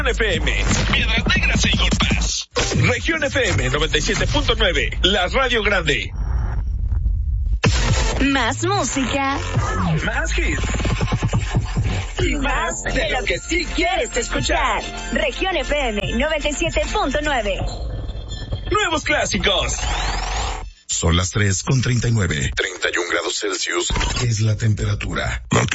FM, Piedras Negras e Eagle Pass. Región FM 97.9, la radio grande. Más música. Más hits. Y más de lo que sí quieres escuchar. Región FM 97.9. Nuevos clásicos. Son las 3:39. 31 grados Celsius es la temperatura.